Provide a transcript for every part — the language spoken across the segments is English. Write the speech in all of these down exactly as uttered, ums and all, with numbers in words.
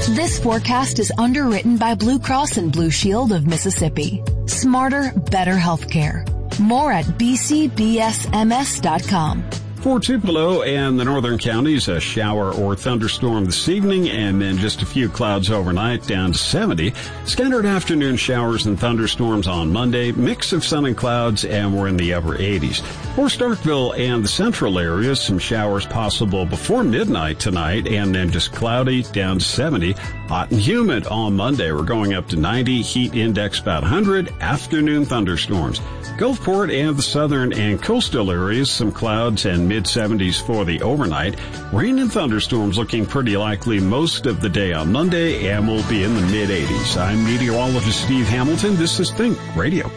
This forecast is underwritten by Blue Cross and Blue Shield of Mississippi. Smarter, better healthcare. More at b c b s m s dot com. For Tupelo and the northern counties, a shower or thunderstorm this evening, and then just a few clouds overnight, down to seventy. Scattered afternoon showers and thunderstorms on Monday, mix of sun and clouds, and we're in the upper eighties. For Starkville and the central areas, some showers possible before midnight tonight, and then just cloudy, down to seventy. Hot and humid on Monday. We're going up to ninety, heat index about one hundred, afternoon thunderstorms. Gulfport and the southern and coastal areas, some clouds and mid seventies for the overnight. Rain and thunderstorms looking pretty likely most of the day on Monday, and we'll be in the mid eighties. I'm meteorologist Steve Hamilton. This is Think Radio.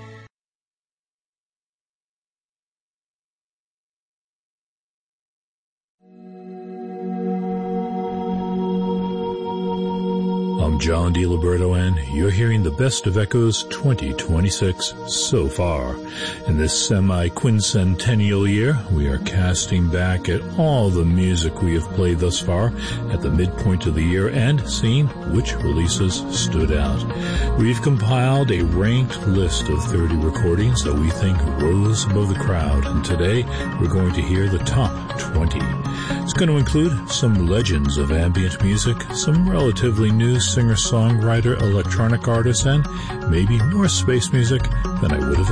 I'm John DiLiberto, and you're hearing the best of Echoes twenty twenty-six so far. In this semi-quincentennial year, we are casting back at all the music we have played thus far at the midpoint of the year and seeing which releases stood out. We've compiled a ranked list of thirty recordings that we think rose above the crowd, and today we're going to hear the top twenty. It's going to include some legends of ambient music, some relatively new singer-songwriter electronic artists, and maybe more space music than I would have